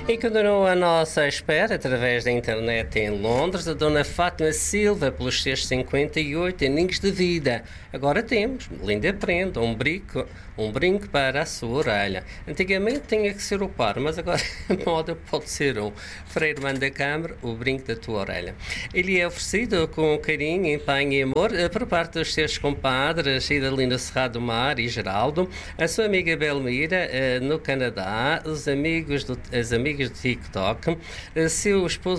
E continua a nossa espera através da internet em Londres, a Dona Fátima Silva, pelos seus 58 aninhos de vida. Agora temos, linda prenda, um brinco para a sua orelha. Antigamente tinha que ser o par, mas agora a moda pode ser um. Freire manda câmara, o brinco da tua orelha. Ele é oferecido com carinho, empenho e amor por parte dos seus compadres Idalina Serrado do Mar e Geraldo, a sua amiga Belmira no Canadá, as amigas do TikTok, seu esposo